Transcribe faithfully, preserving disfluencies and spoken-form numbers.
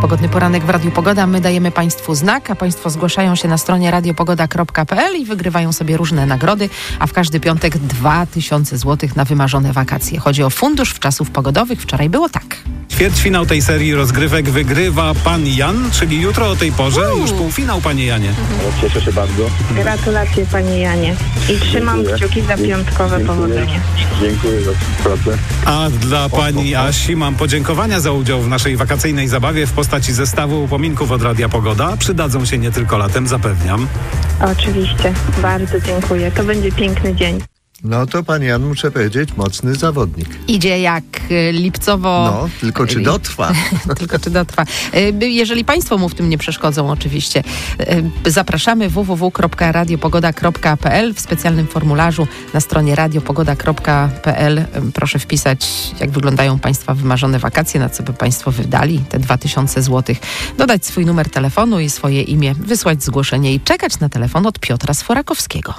Pogodny poranek w Radiu Pogoda. My dajemy Państwu znak, a Państwo zgłaszają się na stronie radiopogoda kropka p l i wygrywają sobie różne nagrody, a w każdy piątek dwa tysiące złotych na wymarzone wakacje. Chodzi o fundusz wczasów pogodowych. Wczoraj było tak. Ćwierćfinał tej serii rozgrywek wygrywa pan Jan, czyli jutro o tej porze Uuu. już półfinał, panie Janie. Cieszę się bardzo. Gratulacje panie Janie i trzymam Dziękuję. kciuki za piątkowe Dziękuję. powodzenie. Dziękuję za pracę. A dla pani Asi mam podziękowania za udział w naszej wakacyjnej zabawie w postaci zestawu upominków od Radia Pogoda. Przydadzą się nie tylko latem, zapewniam. Oczywiście, bardzo dziękuję. To będzie piękny dzień. No to pan Jan, muszę powiedzieć, mocny zawodnik. Idzie jak y, lipcowo... No, tylko czy dotrwa? Tylko czy dotrwa. Y, Jeżeli Państwo mu w tym nie przeszkodzą oczywiście, y, zapraszamy w w w kropka radiopogoda kropka p l. W specjalnym formularzu na stronie radiopogoda kropka p l y, proszę wpisać, jak wyglądają Państwa wymarzone wakacje, na co by Państwo wydali te dwa tysiące złotych. Dodać swój numer telefonu i swoje imię, wysłać zgłoszenie i czekać na telefon od Piotra Sforakowskiego.